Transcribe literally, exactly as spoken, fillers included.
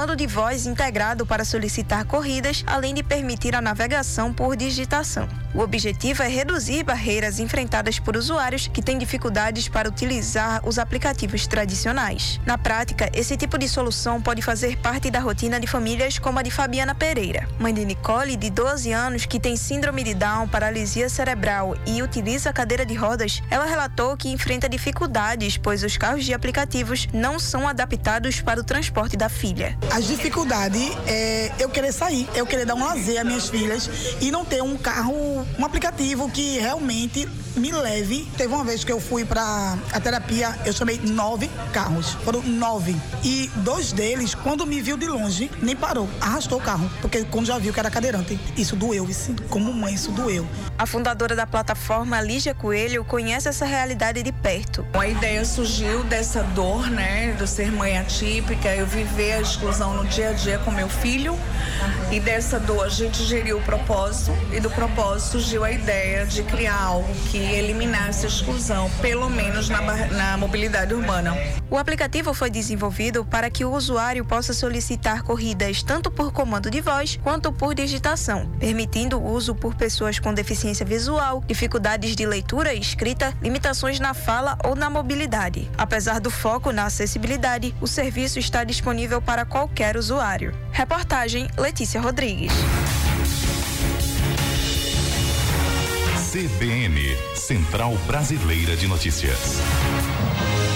comando de voz integrado para solicitar corridas, além de permitir a navegação por digitação. O objetivo é reduzir barreiras enfrentadas por usuários que têm dificuldades para utilizar os aplicativos tradicionais. Na prática, esse tipo de solução pode fazer parte da rotina de famílias como a de Fabiana Pereira, mãe de Nicole, de doze anos, que tem síndrome de Down, paralisia cerebral e utiliza a cadeira de rodas. Ela relatou que enfrenta dificuldades, pois os carros de aplicativos não são adaptados para o transporte da filha. As dificuldades é eu querer sair, eu querer dar um lazer às minhas filhas e não ter um carro, um aplicativo que realmente me leve. Teve uma vez que eu fui para a terapia, eu chamei nove carros, foram nove. E dois deles, quando me viu de longe, nem parou, arrastou o carro, porque quando já viu que era cadeirante. Isso doeu, isso, como mãe, isso doeu. A fundadora da plataforma, Lígia Coelho, conhece essa realidade de perto. A ideia surgiu dessa dor, né, de ser mãe atípica, eu viver a exclusão no dia a dia com meu filho, e dessa dor a gente geriu o propósito, e do propósito surgiu a ideia de criar algo que eliminasse a exclusão, pelo menos na, na mobilidade urbana. O aplicativo foi desenvolvido para que o usuário possa solicitar corridas tanto por comando de voz quanto por digitação, permitindo o uso por pessoas com deficiência visual, dificuldades de leitura e escrita, limitações na fala ou na mobilidade. Apesar do foco na acessibilidade, o serviço está disponível para qualquer usuário. Reportagem Letícia Rodrigues. C B N, Central Brasileira de Notícias.